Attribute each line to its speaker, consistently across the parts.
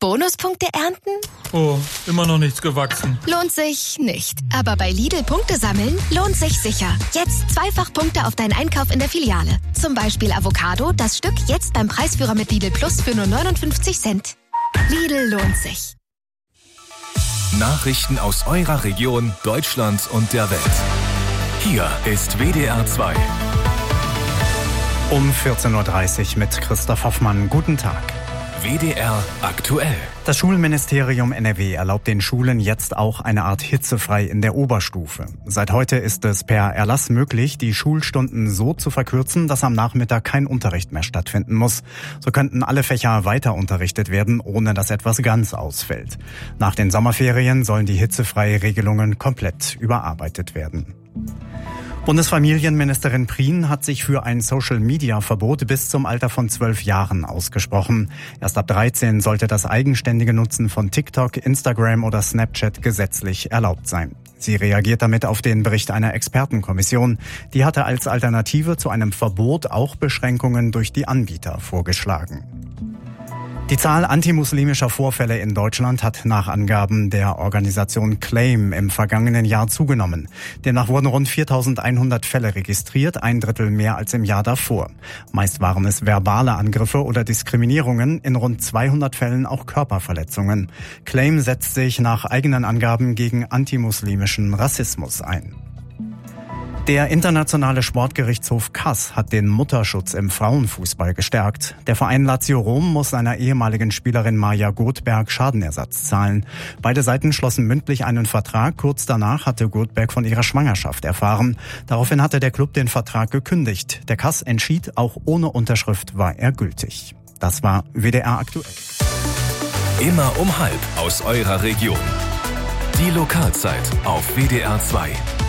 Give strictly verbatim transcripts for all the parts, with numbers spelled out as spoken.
Speaker 1: Bonuspunkte ernten?
Speaker 2: Oh, immer noch nichts gewachsen.
Speaker 1: Lohnt sich nicht. Aber bei Lidl Punkte sammeln lohnt sich sicher. Jetzt zweifach Punkte auf deinen Einkauf in der Filiale. Zum Beispiel Avocado, das Stück jetzt beim Preisführer mit Lidl Plus für nur neunundfünfzig Cent. Lidl lohnt sich.
Speaker 3: Nachrichten aus eurer Region, Deutschland und der Welt. Hier ist W D R zwei.
Speaker 4: Um vierzehn Uhr dreißig mit Christoph Hoffmann. Guten Tag.
Speaker 3: W D R aktuell.
Speaker 4: Das Schulministerium N R W erlaubt den Schulen jetzt auch eine Art hitzefrei in der Oberstufe. Seit heute ist es per Erlass möglich, die Schulstunden so zu verkürzen, dass am Nachmittag kein Unterricht mehr stattfinden muss. So könnten alle Fächer weiter unterrichtet werden, ohne dass etwas ganz ausfällt. Nach den Sommerferien sollen die hitzefreie Regelungen komplett überarbeitet werden. Bundesfamilienministerin Prien hat sich für ein Social-Media-Verbot bis zum Alter von zwölf Jahren ausgesprochen. Erst ab dreizehn sollte das eigenständige Nutzen von TikTok, Instagram oder Snapchat gesetzlich erlaubt sein. Sie reagiert damit auf den Bericht einer Expertenkommission. Die hatte als Alternative zu einem Verbot auch Beschränkungen durch die Anbieter vorgeschlagen. Die Zahl antimuslimischer Vorfälle in Deutschland hat nach Angaben der Organisation Claim im vergangenen Jahr zugenommen. Demnach wurden rund viertausendeinhundert Fälle registriert, ein Drittel mehr als im Jahr davor. Meist waren es verbale Angriffe oder Diskriminierungen, in rund zweihundert Fällen auch Körperverletzungen. Claim setzt sich nach eigenen Angaben gegen antimuslimischen Rassismus ein. Der internationale Sportgerichtshof Kass hat den Mutterschutz im Frauenfußball gestärkt. Der Verein Lazio Rom muss seiner ehemaligen Spielerin Maja Goldberg Schadenersatz zahlen. Beide Seiten schlossen mündlich einen Vertrag. Kurz danach hatte Goldberg von ihrer Schwangerschaft erfahren. Daraufhin hatte der Club den Vertrag gekündigt. Der Kass entschied, auch ohne Unterschrift war er gültig. Das war W D R aktuell.
Speaker 3: Immer um halb aus eurer Region. Die Lokalzeit auf W D R zwei.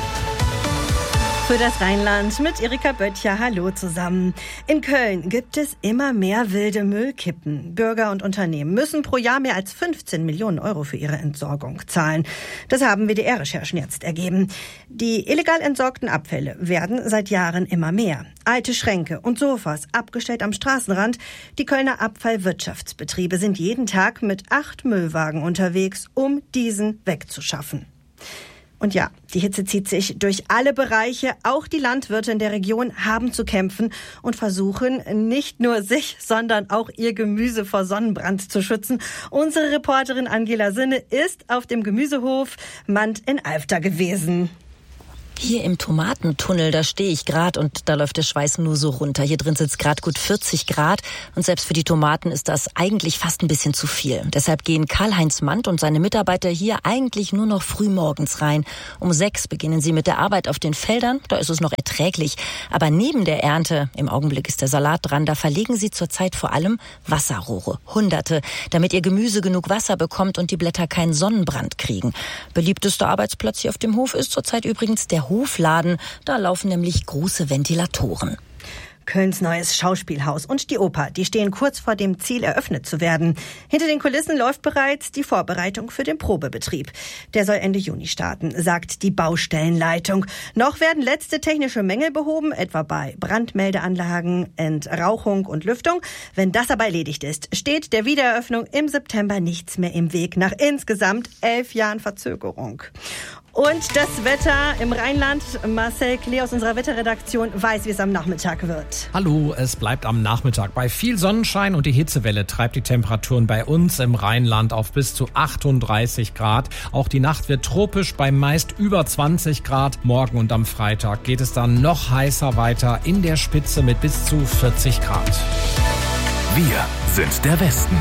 Speaker 5: Für das Rheinland mit Erika Böttcher. Hallo zusammen. In Köln gibt es immer mehr wilde Müllkippen. Bürger und Unternehmen müssen pro Jahr mehr als fünfzehn Millionen Euro für ihre Entsorgung zahlen. Das haben W D R-Recherchen jetzt ergeben. Die illegal entsorgten Abfälle werden seit Jahren immer mehr. Alte Schränke und Sofas abgestellt am Straßenrand. Die Kölner Abfallwirtschaftsbetriebe sind jeden Tag mit acht Müllwagen unterwegs, um diesen wegzuschaffen. Und ja, die Hitze zieht sich durch alle Bereiche. Auch die Landwirte in der Region haben zu kämpfen und versuchen nicht nur sich, sondern auch ihr Gemüse vor Sonnenbrand zu schützen. Unsere Reporterin Angela Sinne ist auf dem Gemüsehof Mand in Alfter gewesen.
Speaker 6: Hier im Tomatentunnel, da stehe ich gerade und da läuft der Schweiß nur so runter. Hier drin sind es gerade gut vierzig Grad und selbst für die Tomaten ist das eigentlich fast ein bisschen zu viel. Deshalb gehen Karl-Heinz Mand und seine Mitarbeiter hier eigentlich nur noch früh morgens rein. Um sechs beginnen sie mit der Arbeit auf den Feldern, da ist es noch erträglich. Aber neben der Ernte, im Augenblick ist der Salat dran, da verlegen sie zurzeit vor allem Wasserrohre, Hunderte, damit ihr Gemüse genug Wasser bekommt und die Blätter keinen Sonnenbrand kriegen. Beliebtester Arbeitsplatz hier auf dem Hof ist zurzeit übrigens der Hofladen. Da laufen nämlich große Ventilatoren.
Speaker 5: Kölns neues Schauspielhaus und die Oper, die stehen kurz vor dem Ziel, eröffnet zu werden. Hinter den Kulissen läuft bereits die Vorbereitung für den Probebetrieb. Der soll Ende Juni starten, sagt die Baustellenleitung. Noch werden letzte technische Mängel behoben, etwa bei Brandmeldeanlagen, Entrauchung und Lüftung. Wenn das aber erledigt ist, steht der Wiedereröffnung im September nichts mehr im Weg, nach insgesamt elf Jahren Verzögerung. Und das Wetter im Rheinland. Marcel Klee aus unserer Wetterredaktion weiß, wie es am Nachmittag wird.
Speaker 7: Hallo, es bleibt am Nachmittag bei viel Sonnenschein und die Hitzewelle treibt die Temperaturen bei uns im Rheinland auf bis zu achtunddreißig Grad. Auch die Nacht wird tropisch bei meist über zwanzig Grad. Morgen und am Freitag geht es dann noch heißer weiter, in der Spitze mit bis zu vierzig Grad.
Speaker 3: Wir sind der Westen.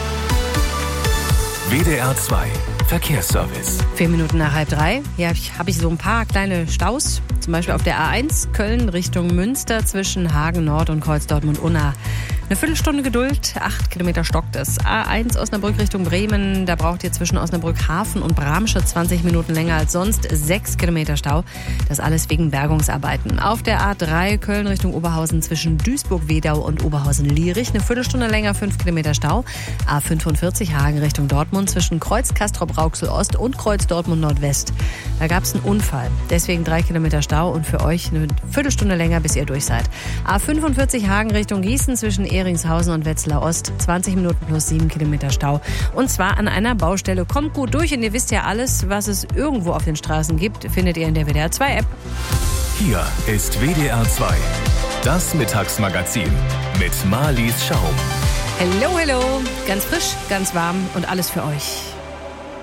Speaker 3: W D R zwei Verkehrsservice.
Speaker 8: Vier Minuten nach halb drei. Hier habe ich so ein paar kleine Staus. Zum Beispiel auf der A eins Köln Richtung Münster zwischen Hagen Nord und Kreuz Dortmund-Unna. Eine Viertelstunde Geduld, acht Kilometer stockt es. A eins Osnabrück Richtung Bremen, da braucht ihr zwischen Osnabrück Hafen und Bramsche zwanzig Minuten länger als sonst. sechs Kilometer Stau, das alles wegen Bergungsarbeiten. Auf der A drei Köln Richtung Oberhausen zwischen Duisburg-Wedau und Oberhausen-Lierich, eine Viertelstunde länger, fünf Kilometer Stau. A fünfundvierzig Hagen Richtung Dortmund zwischen Kreuz Castrop-Rauxel Ost und Kreuz Dortmund Nordwest. Da gab es einen Unfall, deswegen drei Kilometer Stau. Stau und für euch eine Viertelstunde länger, bis ihr durch seid. A fünfundvierzig Hagen Richtung Gießen zwischen Ehringshausen und Wetzlar Ost, zwanzig Minuten plus sieben Kilometer Stau. Und zwar an einer Baustelle. Kommt gut durch und ihr wisst ja, alles, was es irgendwo auf den Straßen gibt, findet ihr in der W D R zwei App.
Speaker 3: Hier ist W D R zwei, das Mittagsmagazin mit Marlies Schaum.
Speaker 8: Hello, hello. Ganz frisch, ganz warm und alles für euch.